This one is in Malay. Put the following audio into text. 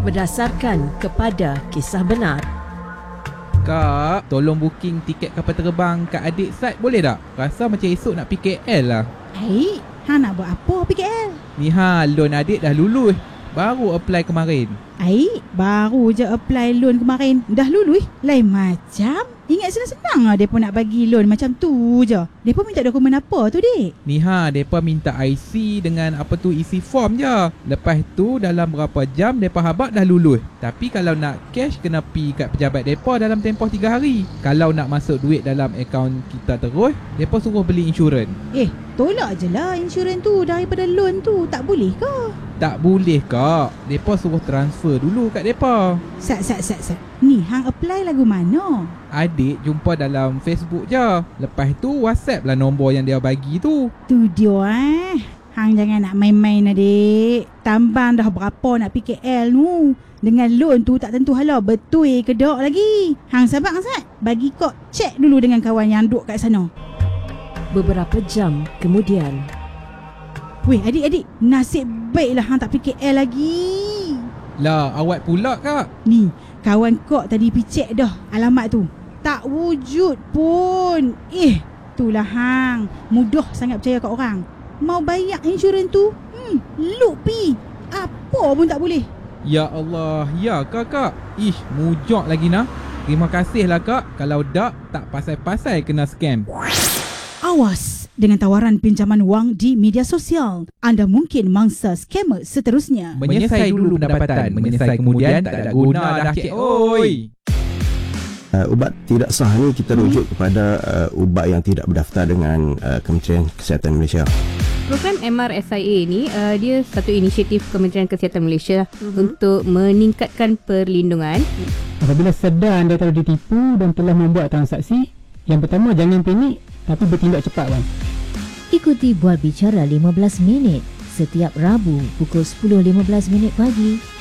berdasarkan kepada kisah benar. Kak, tolong booking tiket kapal terbang kat adik side boleh tak? Rasa macam esok nak pergi KL lah. Baik, hang nak buat apa pergi KL? Ni loan adik dah lulus. Baru apply kemarin. Aik, baru je apply loan kemarin. Dah lulus? Lain macam. Ingat senang-senang lah mereka nak bagi loan macam tu je. Mereka minta dokumen apa tu, Dik? Ni mereka minta IC dengan isi form je. Lepas tu dalam berapa jam mereka habaq dah lulus. Tapi kalau nak cash kena pi kat pejabat mereka dalam tempoh 3 hari. Kalau nak masuk duit dalam akaun kita terus, mereka suruh beli insurans. Tolak je lah insurans tu daripada loan tu. Tak boleh ke? Tak boleh kak. Mereka suruh transfer dulu kat mereka. Sat. Ni hang apply lagu mana? Adik jumpa dalam Facebook je. Lepas tu WhatsApp lah nombor yang dia bagi tu. Tu dia Hang jangan nak main-main adik. Tambang dah berapa nak pergi KL tu. Dengan loan tu tak tentu hala betul ke tak lagi. Hang sabar Sat. Bagi kok cek dulu dengan kawan yang duduk kat sana. Beberapa jam kemudian. Weh adik-adik, nasib baiklah hang tak pergi KL lagi. Lah awak pula kak. Ni, kawan kok tadi picek dah alamat tu. Tak wujud pun. Itulah hang. Mudah sangat percaya kat orang. Mau bayar insurans tu, look pi. Apa pun tak boleh. Ya Allah, ya kak. Mujak lagi nah. Terima kasih lah kak. Kalau tak pasal-pasal kena scam. Awas dengan tawaran pinjaman wang di media sosial. Anda mungkin mangsa scammer seterusnya. Menyesai dulu pendapatan, menyesai kemudian tak ada guna dah cik oi. Ubat tidak sah ni kita rujuk kepada ubat yang tidak berdaftar dengan Kementerian Kesihatan Malaysia. Program MRSIA ni dia satu inisiatif Kementerian Kesihatan Malaysia untuk meningkatkan perlindungan. Apabila sedar anda telah ditipu dan telah membuat transaksi, yang pertama jangan panik tapi bertindak cepat bang. Ikuti Bual Bicara 15 minit setiap Rabu pukul 10.15 pagi